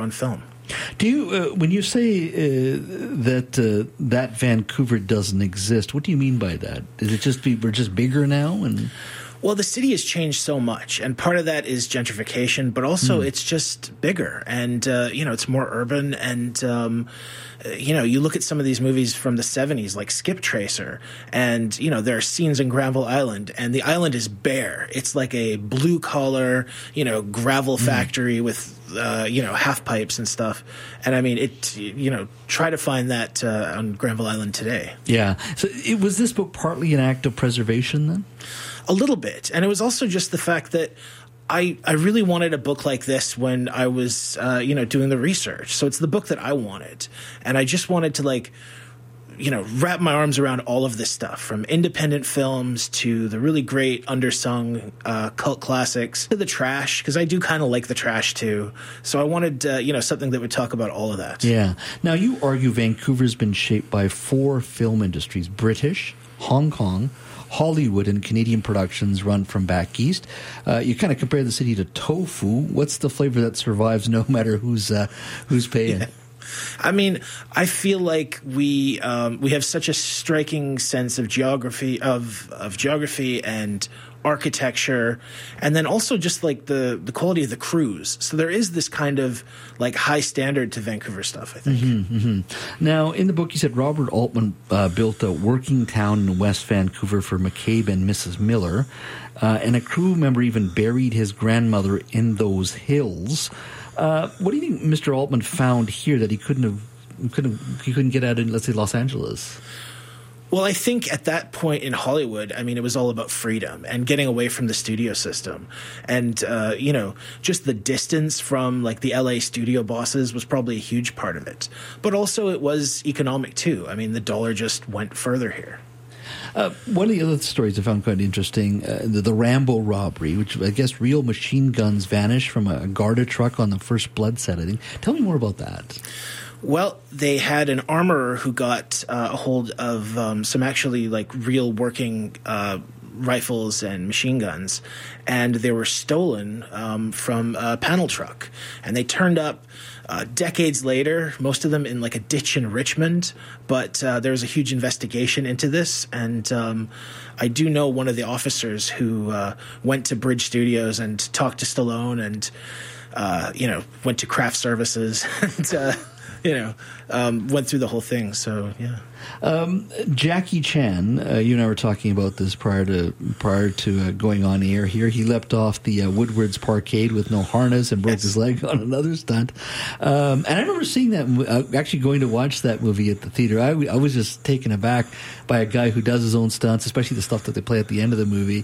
on film. Do you, when you say that Vancouver doesn't exist, what do you mean by that? Is it just we're just bigger now? And well, the city has changed so much, and part of that is gentrification, but also it's just bigger, and it's more urban, and you look at some of these movies from the 70s, like Skip Tracer, and there are scenes in Granville Island, and the island is bare. It's like a blue collar, gravel factory with half pipes and stuff, and I mean try to find that on Granville Island today. Yeah. So was this book partly an act of preservation then? A little bit. And it was also just the fact that I really wanted a book like this when I was, doing the research. So it's the book that I wanted. And I just wanted to, wrap my arms around all of this stuff, from independent films to the really great undersung cult classics to the trash, because I do kind of like the trash too. So I wanted, something that would talk about all of that. Yeah. Now, you argue Vancouver's been shaped by 4 film industries: British, Hong Kong, Hollywood, and Canadian productions run from back east. You kind of compare the city to tofu. What's the flavor that survives no matter who's paying? Yeah. I mean, I feel like we have such a striking sense of geography and architecture, and then also just like the quality of the crews. So there is this kind of like high standard to Vancouver stuff, I think. Mm-hmm, mm-hmm. Now, in the book, you said Robert Altman built a working town in West Vancouver for McCabe and Mrs. Miller, and a crew member even buried his grandmother in those hills. What do you think Mr. Altman found here that he couldn't get out in, let's say, Los Angeles? Well, I think at that point in Hollywood, I mean, it was all about freedom and getting away from the studio system. And, just the distance from, like, the LA studio bosses was probably a huge part of it. But also it was economic, too. I mean, the dollar just went further here. One of the other stories I found quite interesting, the Rambo robbery, which I guess real machine guns vanished from a Garda truck on the First Blood set, I think. Tell me more about that. Well, they had an armorer who got a hold of some actually like real working rifles and machine guns, and they were stolen from a panel truck. And they turned up decades later, most of them in like a ditch in Richmond. But there was a huge investigation into this, and I do know one of the officers who went to Bridge Studios and talked to Stallone, and went to craft services and went through the whole thing. So yeah. Jackie Chan, you and I were talking about this prior to going on air here. He leapt off the Woodward's Parkade with no harness and broke his leg on another stunt. And I remember seeing that, actually going to watch that movie at the theater. I was just taken aback by a guy who does his own stunts, especially the stuff that they play at the end of the movie.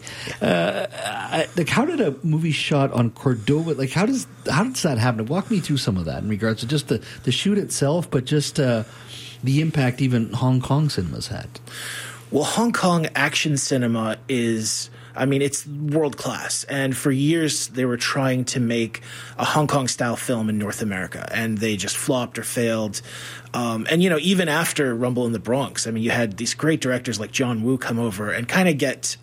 How did a movie shot on Cordova, how does that happen? Walk me through some of that in regards to just the shoot itself, but just the impact even Hong Kong cinemas had. Well, Hong Kong action cinema is, it's world class. And for years, they were trying to make a Hong Kong style film in North America, and they just flopped or failed. Even after Rumble in the Bronx, you had these great directors like John Woo come over and kind of get,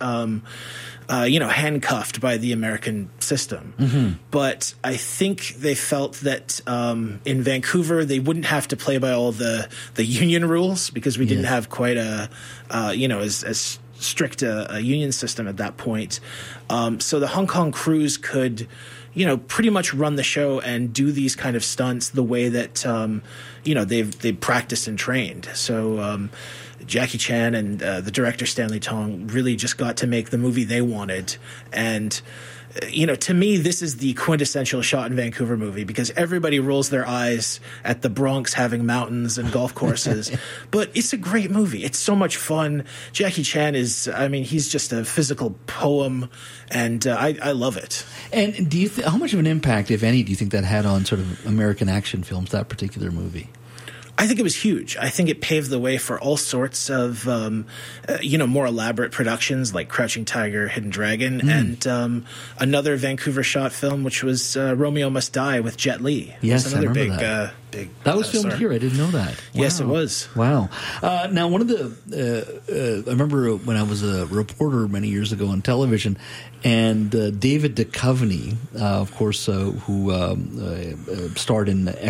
handcuffed by the American system. Mm-hmm. But I think they felt that in Vancouver, they wouldn't have to play by all the union rules, because we didn't have quite as strict a union system at that point. So the Hong Kong crews could, pretty much run the show and do these kind of stunts the way that, they've practiced and trained. So Jackie Chan and the director Stanley Tong really just got to make the movie they wanted. And to me, this is the quintessential shot in Vancouver movie, because everybody rolls their eyes at the Bronx having mountains and golf courses. But it's a great movie. It's so much fun. Jackie Chan is, he's just a physical poem, and I love it. And do you how much of an impact, if any, do you think that had on sort of American action films, that particular movie? I think it was huge. I think it paved the way for all sorts of, more elaborate productions like Crouching Tiger, Hidden Dragon, and another Vancouver shot film, which was Romeo Must Die with Jet Li. Yes, another I remember big. That was filmed here. I didn't know that. Wow. Yes, it was. Wow. Now, one of the I remember when I was a reporter many years ago on television, and David Duchovny, of course, who starred in